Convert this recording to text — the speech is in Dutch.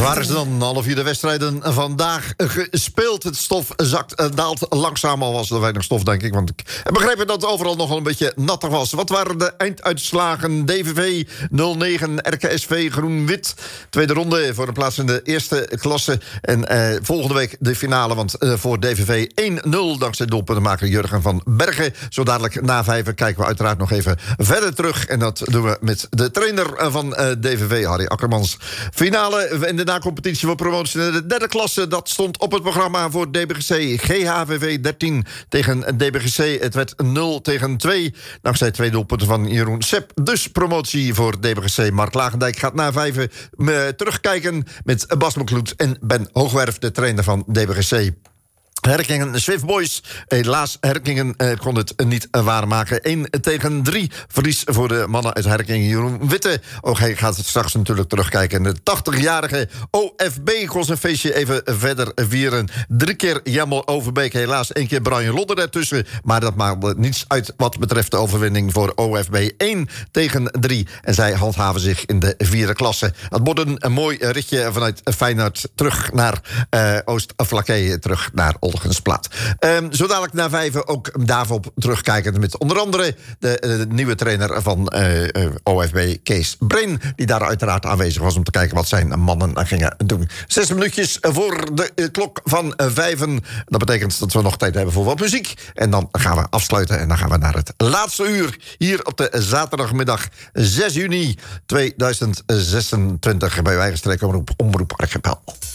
waren ze dan? Alle vier de wedstrijden vandaag gespeeld. Het stof daalt langzaam, al was er weinig stof, denk ik. Want ik heb begrepen dat het overal nogal een beetje natter was. Wat waren de einduitslagen? DVV 0-9, RKSV Groen-Wit. Tweede ronde voor een plaats in de eerste klasse. En volgende week de finale, want voor DVV 1-0... dankzij doelpuntenmaker Jurgen van Bergen. Zo dadelijk na 5 kijken we uiteraard nog even verder terug. En dat doen we met de trainer van DVV, Harry Akkermans. Finale in de na-competitie voor promotie in de derde klasse. Dat stond op het programma voor DBGC. GHVV 13 tegen DBGC. Het werd 0-2. Dankzij 2 doelpunten van Jeroen Sepp. Dus promotie voor DBGC. Mark Lagendijk gaat na 5 terugkijken met Bas McLoet en Ben Hoogwerf, de trainer van DBGC. Herkingen Swift Boys. Helaas, Herkingen kon het niet waarmaken. 1-3 verlies voor de mannen uit Herkingen. Jeroen Witte. Ook hij gaat het straks natuurlijk terugkijken. De 80-jarige OFB kon zijn feestje even verder vieren. 3 keer Jemmel Overbeek. Helaas 1 keer Brian Lodder ertussen. Maar dat maakte niets uit wat betreft de overwinning voor OFB. 1-3. En zij handhaven zich in de 4e klasse. Het wordt een mooi ritje vanuit Feyenoord terug naar Oost-Vlakke. Terug naar Olgensplaat. Zo dadelijk na 5 ook daarvoor terugkijken met onder andere de nieuwe trainer van OFB, Kees Breen, die daar uiteraard aanwezig was om te kijken wat zijn mannen gingen doen. 6 minuutjes voor de klok van 5. Dat betekent dat we nog tijd hebben voor wat muziek. En dan gaan we afsluiten en dan gaan we naar het laatste uur hier op de zaterdagmiddag 6 juni 2026 bij Wijgenstreek Omroep Archipel.